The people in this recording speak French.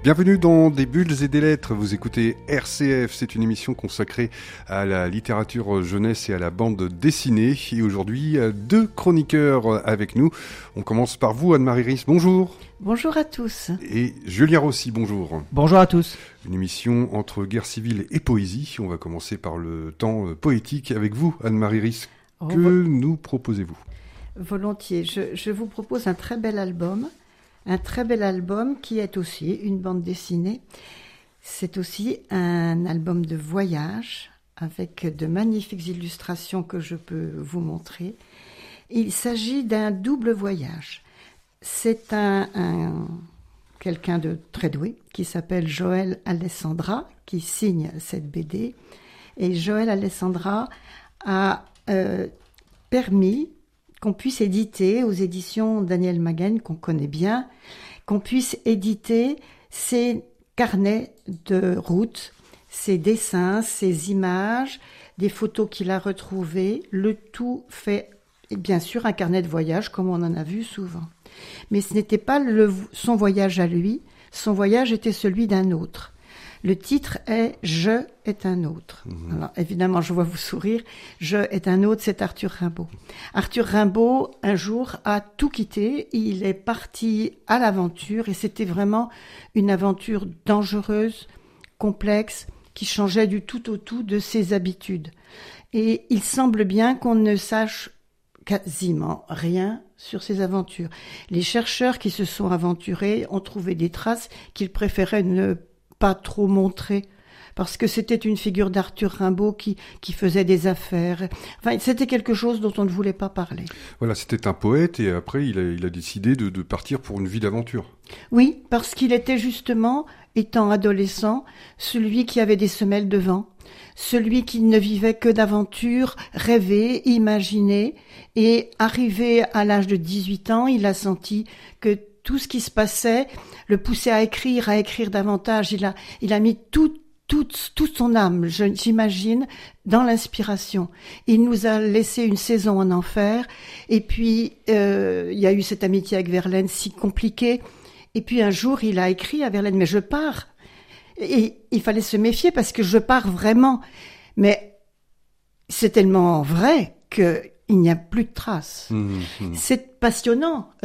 Bienvenue dans Des bulles et des lettres, vous écoutez RCF, c'est une émission consacrée à la littérature jeunesse et à la bande dessinée. Et aujourd'hui, deux chroniqueurs avec nous. On commence par vous, Anne-Marie Ris, bonjour. Bonjour à tous. Et Julien Rossi, bonjour. Bonjour à tous. Une émission entre guerre civile et poésie. On va commencer par le temps poétique avec vous, Anne-Marie Ris. Que nous proposez-vous ? Volontiers, je vous propose un très bel album. Un très bel album qui est aussi une bande dessinée. C'est aussi un album de voyage avec de magnifiques illustrations que je peux vous montrer. Il s'agit d'un double voyage. C'est quelqu'un de très doué qui s'appelle Joël Alessandra qui signe cette BD. Et Joël Alessandra a permis qu'on puisse éditer aux éditions Daniel Maguen, qu'on connaît bien, qu'on puisse éditer ces carnets de route, ces dessins, ces images, des photos qu'il a retrouvées, le tout fait, et bien sûr, un carnet de voyage, comme on en a vu souvent. Mais ce n'était pas son voyage à lui, son voyage était celui d'un autre. Le titre est « Je est un autre ». Alors, évidemment, je vois vous sourire. « Je est un autre », c'est Arthur Rimbaud. Arthur Rimbaud, un jour, a tout quitté. Il est parti à l'aventure et c'était vraiment une aventure dangereuse, complexe, qui changeait du tout au tout de ses habitudes. Et il semble bien qu'on ne sache quasiment rien sur ses aventures. Les chercheurs qui se sont aventurés ont trouvé des traces qu'ils préféraient ne pas trop montré, parce que c'était une figure d'Arthur Rimbaud qui faisait des affaires. Enfin, c'était quelque chose dont on ne voulait pas parler. Voilà, c'était un poète et après il a décidé de partir pour une vie d'aventure. Oui, parce qu'il était justement, étant adolescent, celui qui avait des semelles de vent, celui qui ne vivait que d'aventures, rêver, imaginer, et arrivé à l'âge de 18 ans, il a senti que tout ce qui se passait le poussait à écrire davantage. Il a mis toute son âme, j'imagine, dans l'inspiration. Il nous a laissé une saison en enfer. Et puis, il y a eu cette amitié avec Verlaine si compliquée. Et puis un jour, il a écrit à Verlaine, mais je pars. Et il fallait se méfier parce que je pars vraiment. Mais c'est tellement vrai qu'il n'y a plus de traces. C'est passionnant.